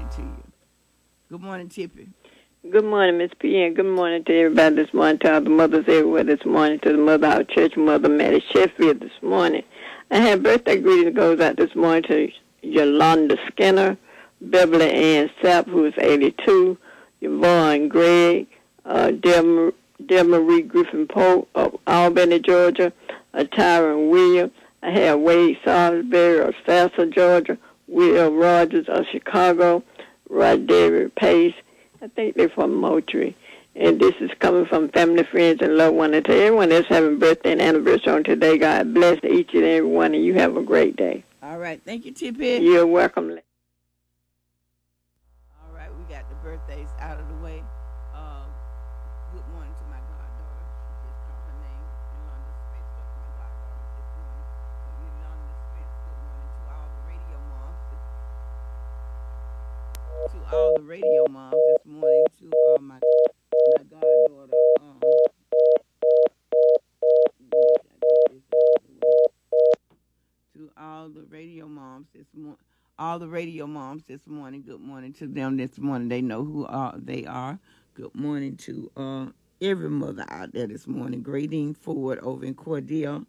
morning to you. Good morning, Tippy. Good morning, Miss P. And good morning to everybody this morning, to all the mothers everywhere this morning, to the Mother Our Church, Mother Mattie Sheffield this morning. I have birthday greetings goes out this morning to Yolanda Skinner, Beverly Ann Sapp, who is 82, Yvonne Gregg, Delmarie Griffin Pope of Albany, Georgia, Tyron Williams. I have Wade Salisbury of Sassa, Georgia, Will Rogers of Chicago, Rod David Pace. I think they're from Moultrie. And this is coming from family, friends, and loved ones. And to everyone that's having birthday and anniversary on today, God bless each and every one, and you have a great day. All right. Thank you, Tippy. You're welcome. All right. We got the birthdays out of the way. Good morning to my goddaughter. She just called her name, Yolanda Spence. That's my goddaughter this morning. So Yolanda Spence, good morning to all the radio moms. To all the radio moms this morning. To my goddaughter. To all the radio moms this morning. All the radio moms this morning. Good morning to them this morning. They know who they are. Good morning to every mother out there this morning. Gradine Ford over in Cordell.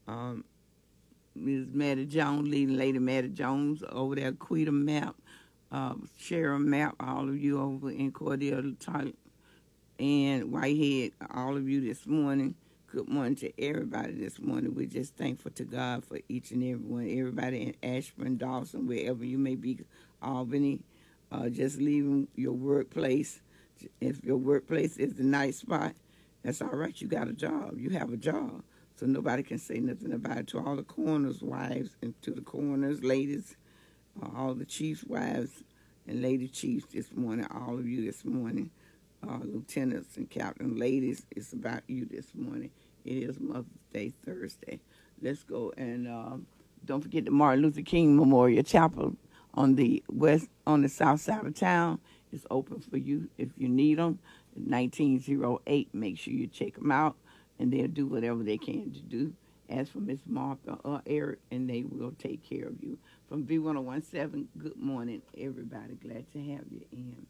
Ms. Maddie Jones, leading Lady Maddie Jones over there. Quita Map, Sharon Map, all of you over in Cordell Type and Whitehead, all of you this morning. Good morning to everybody this morning. We're just thankful to God for each and every one. Everybody in Ashburn, Dawson, wherever you may be, Albany, just leaving your workplace. If your workplace is the night spot, that's all right. You got a job. You have a job. So nobody can say nothing about it. To all the coroners' wives and to the coroners' ladies, all the chiefs' wives and lady chiefs this morning, all of you this morning, lieutenants and captain ladies, it's about you this morning. It is Mother's Day Thursday. Let's go and don't forget the Martin Luther King Memorial Chapel on the south side of town. It's open for you if you need them. 1908. Make sure you check them out, and they'll do whatever they can to do. As for Miss Martha or Eric, and they will take care of you. From V1017, good morning, everybody. Glad to have you in.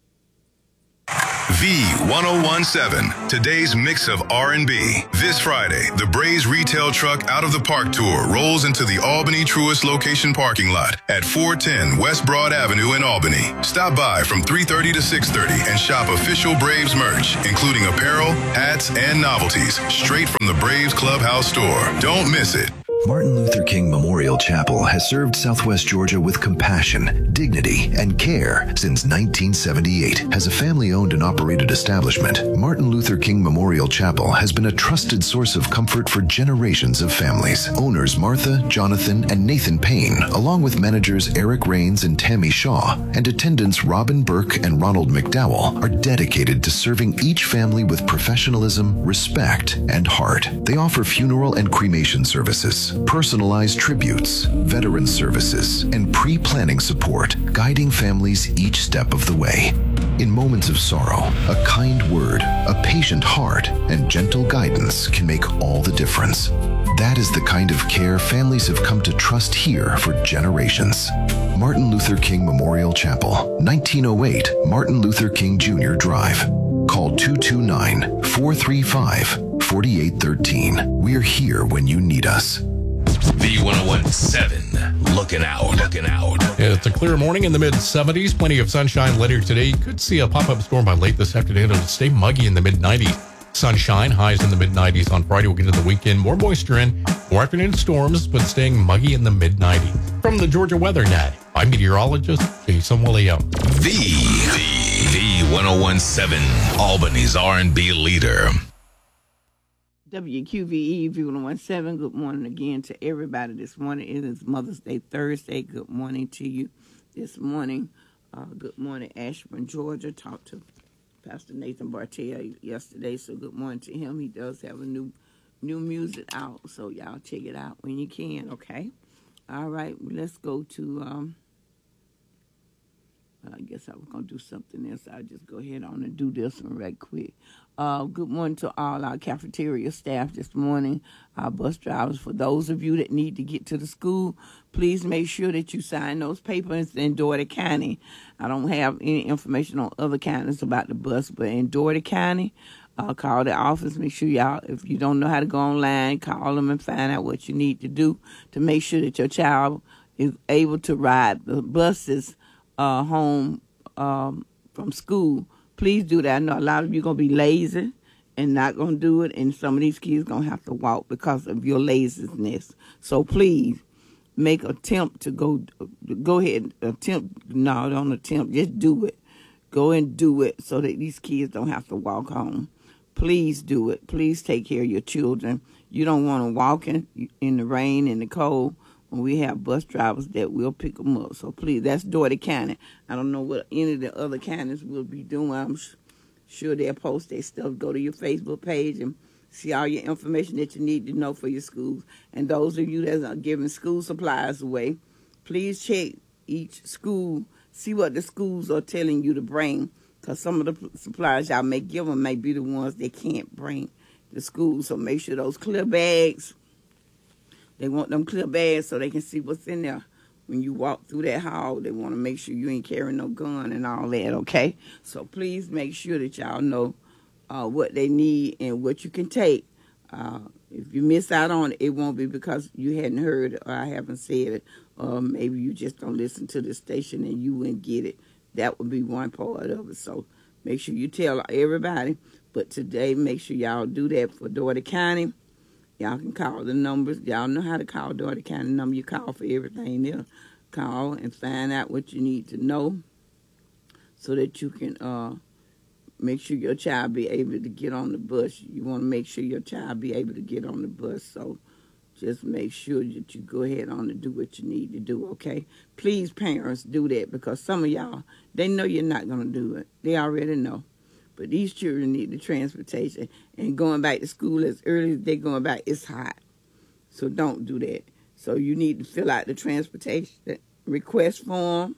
V1017, today's mix of R&B. This Friday, the Braves Retail Truck Out of the Park Tour rolls into the Albany Truist location parking lot at 410 West Broad Avenue in Albany. Stop by from 3:30 to 6:30 and shop official Braves merch, including apparel, hats, and novelties, straight from the Braves Clubhouse store. Don't miss it. Martin Luther King Memorial Chapel has served Southwest Georgia with compassion, dignity, and care since 1978. As a family-owned and operated establishment, Martin Luther King Memorial Chapel has been a trusted source of comfort for generations of families. Owners Martha, Jonathan, and Nathan Payne, along with managers Eric Rains and Tammy Shaw, and attendants Robin Burke and Ronald McDowell, are dedicated to serving each family with professionalism, respect, and heart. They offer funeral and cremation services, personalized tributes, veteran services, and pre-planning support, guiding families each step of the way. In moments of sorrow, a kind word, a patient heart, and gentle guidance can make all the difference. That is the kind of care families have come to trust here for generations. Martin Luther King Memorial Chapel, 1908 Martin Luther King Jr. Drive. Call 229-435-4813. We're here when you need us. V1017, looking out. It's a clear morning in the mid-70s. Plenty of sunshine later today. You could see a pop-up storm by late this afternoon. It'll stay muggy in the mid-90s. Sunshine, highs in the mid-90s on Friday. We'll get into the weekend. More moisture in. More afternoon storms, but staying muggy in the mid-90s. From the Georgia Weather Net, I'm meteorologist Jason Williams. V1017, Albany's R&B leader. WQVE V1017, good morning again to everybody this morning. It is Mother's Day Thursday. Good morning to you this morning. Good morning, Ashburn, Georgia. Talked to Pastor Nathan Bartell yesterday, so good morning to him. He does have a new music out, so y'all check it out when you can, okay? All right, let's go to I guess I was going to do something else. I'll just go ahead on and do this one right quick. Good morning to all our cafeteria staff this morning, our bus drivers. For those of you that need to get to the school, please make sure that you sign those papers in Dougherty County. I don't have any information on other counties about the bus, but in Dougherty County, call the office. Make sure y'all, if you don't know how to go online, call them and find out what you need to do to make sure that your child is able to ride the buses home from school. Please do that. I know a lot of you are going to be lazy and not going to do it, and some of these kids going to have to walk because of your laziness. So please make an attempt to go ahead and attempt. No, don't attempt. Just do it. Go and do it so that these kids don't have to walk home. Please do it. Please take care of your children. You don't want to walk in the rain and the cold when we have bus drivers that will pick them up. So please, that's Dougherty County. I don't know what any of the other counties will be doing. I'm sure they'll post their stuff. Go to your Facebook page and see all your information that you need to know for your schools. And those of you that are giving school supplies away, please check each school, see what the schools are telling you to bring, because some of the supplies y'all may give them may be the ones they can't bring to school. So make sure those clear bags, they want them clear bags so they can see what's in there. When you walk through that hall, they want to make sure you ain't carrying no gun and all that, okay? So please make sure that y'all know what they need and what you can take. If you miss out on it, it won't be because you hadn't heard it or I haven't said it, or maybe you just don't listen to the station and you wouldn't get it. That would be one part of it. So make sure you tell everybody. But today, make sure y'all do that for Dougherty County. Y'all can call the numbers. Y'all know how to call Dougherty County number. You call for everything there. Call and find out what you need to know so that you can make sure your child be able to get on the bus. You want to make sure your child be able to get on the bus. So just make sure that you go ahead on and do what you need to do, okay? Please, parents, do that, because some of y'all, they know you're not going to do it. They already know. But these children need the transportation. And going back to school as early as they're going back, it's hot. So don't do that. So you need to fill out the transportation request form.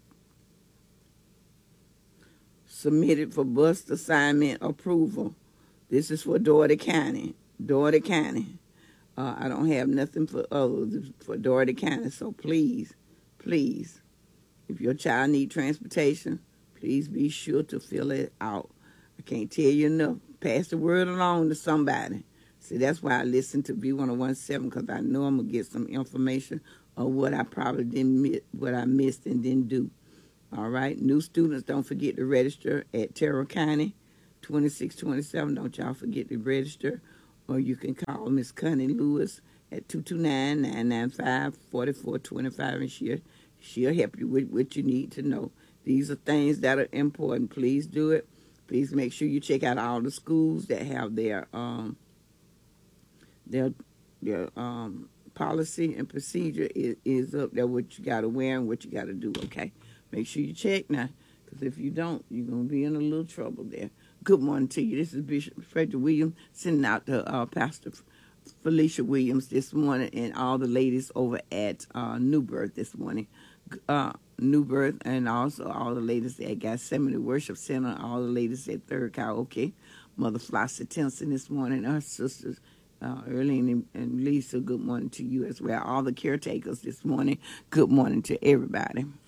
Submit it for bus assignment approval. This is for Dougherty County. Dougherty County. I don't have nothing for others for Dougherty County. So please, please, if your child needs transportation, please be sure to fill it out. I can't tell you enough. Pass the word along to somebody. See, that's why I listen to B1017, because I know I'm going to get some information on what I probably didn't what I missed and didn't do. All right? New students, don't forget to register at Terrell County, 2627. Don't y'all forget to register. Or you can call Miss Connie Lewis at 229-995-4425, and she'll help you with what you need to know. These are things that are important. Please do it. Please make sure you check out all the schools that have their policy and procedure is up there, what you got to wear and what you got to do, okay? Make sure you check now, because if you don't, you're going to be in a little trouble there. Good morning to you. This is Bishop Frederick Williams sending out to Pastor Felicia Williams this morning and all the ladies over at New Birth this morning. New Birth, and also all the ladies at Gethsemane Worship Center, all the ladies at Third Karaoke, Mother Flossie Tinson this morning, her sisters, Earlene and Lisa, good morning to you as well. All the caretakers this morning, good morning to everybody.